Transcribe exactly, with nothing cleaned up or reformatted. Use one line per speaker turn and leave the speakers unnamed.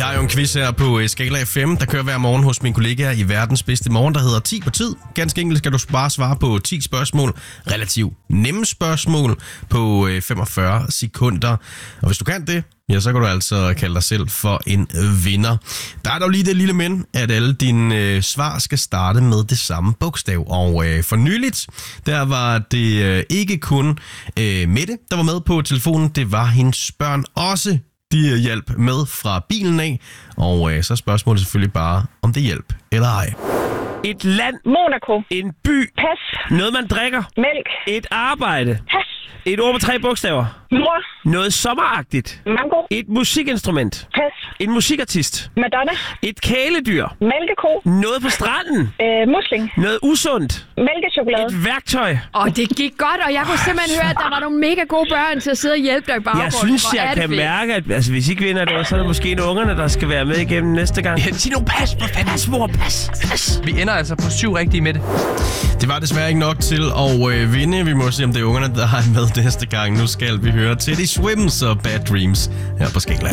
har jo en quiz her på Skala F M, der kører hver morgen hos min kollega i Verdens Bedste Morgen, der hedder ti på tid. Ganske enkelt skal du bare svare på ti spørgsmål, relativt nemme spørgsmål på femogfyrre sekunder. Og hvis du kan det, ja, så kan du altså kalde dig selv for en vinder. Der er dog lige det lille men, at alle dine øh, svar skal starte med det samme bogstav. Og øh, for nyligt, der var det øh, ikke kun øh, Mette, der var med på telefonen. Det var hendes børn også. De hjalp med fra bilen af. Og øh, så er spørgsmålet selvfølgelig bare, om det hjælp eller ej.
Et land.
Monaco.
En by.
Pas.
Noget, man drikker.
Mælk.
Et arbejde.
Pas.
Et ord på tre bogstaver.
Mor.
Noget sommeragtigt.
Mango.
Et musikinstrument.
Pas.
En musikartist.
Madonna.
Et kæledyr.
Mælkeko.
Noget på stranden.
Øh, musling.
Noget usundt.
Mælkechokolade.
Et værktøj.
Og det gik godt, og jeg kunne simpelthen høre, at der var nogle mega gode børn til at sidde og hjælpe dig i baggrunden.
Jeg synes,
Hvor er
jeg
det
kan
fedt.
mærke, at altså, hvis I ikke vinder det, så er det måske en af ungerne, der skal være med igennem næste gang.
Ja, sig nu pas på fanden.
Pas, mor, pas, pas.
Vi ender altså på syv rigtige med det.
Det var desværre ikke nok til at øh, vinde. Vi må se, om det er ungerne, der har med næste gang. Nu skal vi høre Teddy Swims og Bad Dreams her på Skala.